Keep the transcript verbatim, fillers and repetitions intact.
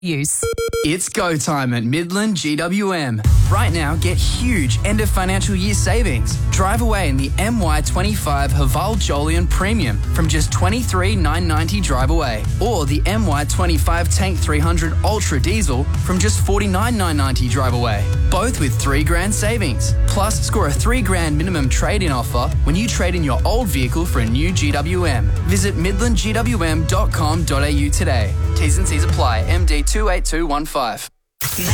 use. It's go time at Midland G W M. Right now, get huge end of financial year savings. Drive away in the M Y twenty-five Haval Jolion Premium from just twenty-three thousand nine hundred ninety dollars drive away. Or the M Y twenty-five Tank three hundred Ultra Diesel from just forty-nine thousand nine hundred ninety dollars drive away. Both with three grand savings. Plus, score a three grand minimum trade-in offer when you trade in your old vehicle for a new G W M. Visit midland g w m dot com dot a u today. T's and C's apply. M D two eight two one five.